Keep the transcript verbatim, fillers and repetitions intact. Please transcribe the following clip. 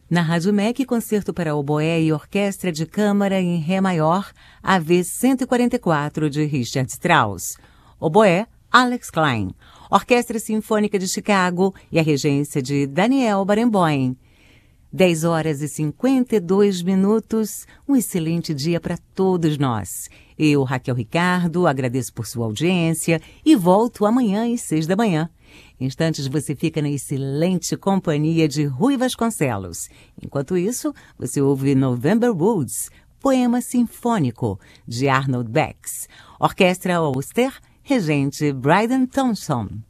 Na Rádio M E C, concerto para oboé e orquestra de câmara em Ré maior, A V cento e quarenta e quatro de Richard Strauss. Oboé, Alex Klein. Orquestra Sinfônica de Chicago e a regência de Daniel Barenboim. dez horas e cinquenta e dois minutos. Um excelente dia para todos nós. Eu, Raquel Ricardo, agradeço por sua audiência e volto amanhã às seis da manhã. Em instantes você fica na excelente companhia de Rui Vasconcelos. Enquanto isso, você ouve November Woods, poema sinfônico, de Arnold Bax. Orquestra Ulster, regente Bryden Thompson.